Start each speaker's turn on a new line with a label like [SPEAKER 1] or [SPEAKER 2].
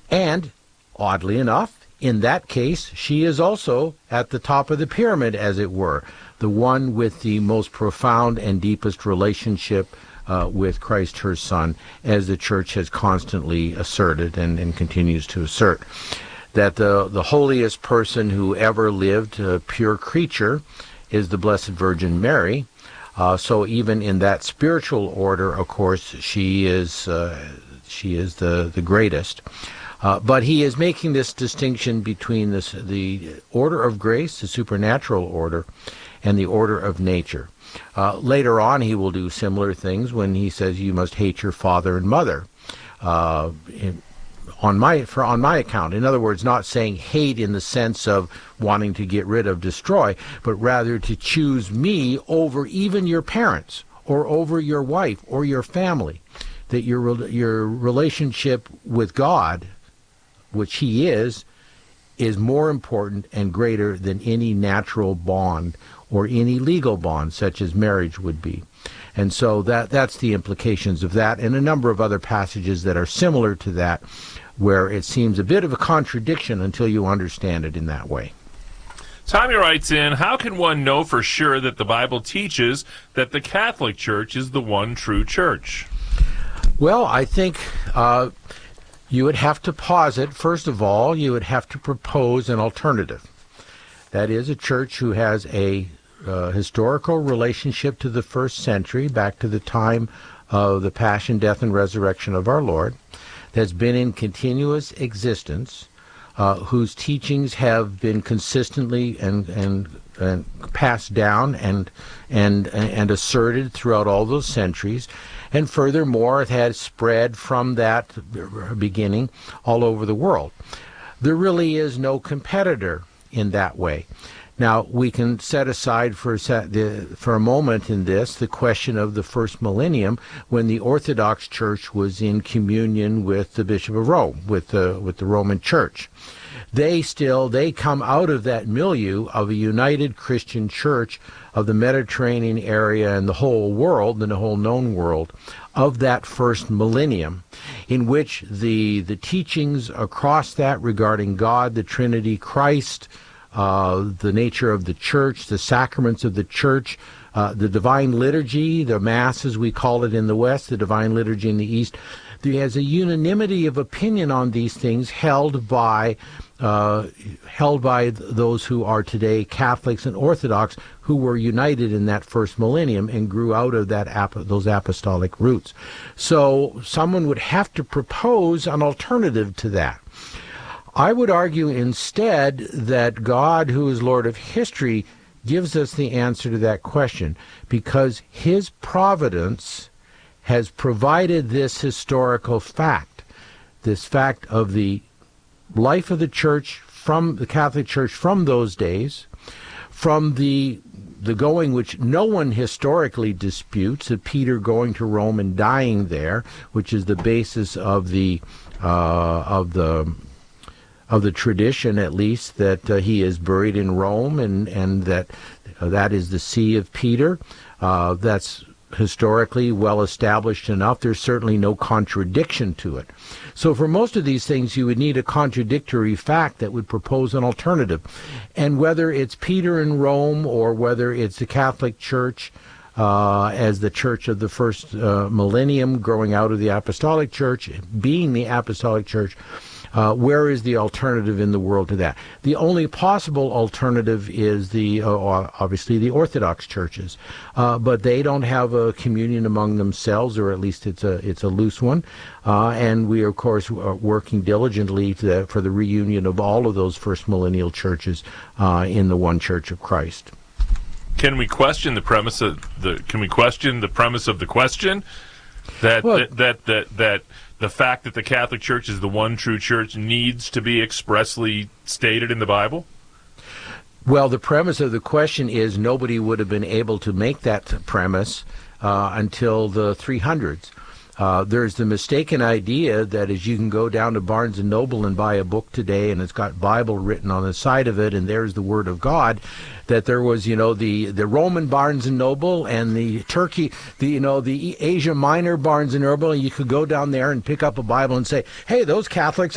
[SPEAKER 1] And, oddly enough, in that case, she is also at the top of the pyramid, as it were, the one with the most profound and deepest relationship with Christ, her Son, as the Church has constantly asserted and continues to assert. That the holiest person who ever lived, a pure creature, is the Blessed Virgin Mary. So even in that spiritual order, of course, she is the greatest. But he is making this distinction between the order of grace, the supernatural order, and the order of nature. Later on, he will do similar things when he says you must hate your father and mother. On my account, in other words, not saying hate in the sense of wanting to get rid of, destroy, but rather to choose me over even your parents or over your wife or your family. That your relationship with God, which he is more important and greater than any natural bond or any legal bond, such as marriage would be. And so that's the implications of that, and a number of other passages that are similar to that, where it seems a bit of a contradiction until you understand it in that way.
[SPEAKER 2] Tommy writes in, how can one know for sure that the Bible teaches that the Catholic Church is the one true church?
[SPEAKER 1] Well, I think you would have to posit, first of all, you would have to propose an alternative. That is, a church who has a historical relationship to the first century, back to the time of the Passion, Death, and Resurrection of our Lord, that's been in continuous existence, whose teachings have been consistently and passed down and asserted throughout all those centuries, and furthermore, it has spread from that beginning all over the world. There really is no competitor in that way. Now, we can set aside for a moment in this the question of the first millennium, when the Orthodox Church was in communion with the Bishop of Rome, with the Roman Church. They come out of that milieu of a united Christian church of the Mediterranean area and the whole world, and the whole known world, of that first millennium, in which the teachings across that regarding God, the Trinity, Christ, the nature of the church, the sacraments of the church, the divine liturgy, the Mass as we call it in the West, the divine liturgy in the East. There is a unanimity of opinion on these things held by those who are today Catholics and Orthodox, who were united in that first millennium and grew out of those apostolic roots. So someone would have to propose an alternative to that. I would argue instead that God, who is Lord of history, gives us the answer to that question, because his providence has provided this historical fact, this fact of the life of the church, from the Catholic Church from those days, from the going which no one historically disputes, of Peter going to Rome and dying there, which is the basis of the tradition, at least, that he is buried in Rome, and that is the See of Peter. That's historically well established enough. There's certainly no contradiction to it. So for most of these things, you would need a contradictory fact that would propose an alternative. And whether it's Peter in Rome or whether it's the Catholic Church as the church of the first millennium growing out of the Apostolic Church, being the Apostolic Church, where is the alternative in the world to that? The only possible alternative is obviously the Orthodox churches, but they don't have a communion among themselves, or at least it's a loose one. And we, of course, are working diligently for the reunion of all of those first millennial churches in the one Church of Christ.
[SPEAKER 2] Can we question the premise of the question that the fact that the Catholic Church is the one true church needs to be expressly stated in the Bible?
[SPEAKER 1] Well, the premise of the question is nobody would have been able to make that premise until the 300s. There's the mistaken idea that as you can go down to Barnes & Noble and buy a book today and it's got Bible written on the side of it and there's the Word of God, that there was, the Roman Barnes & Noble and the Turkey, the Asia Minor Barnes & Noble, and you could go down there and pick up a Bible and say, hey, those Catholics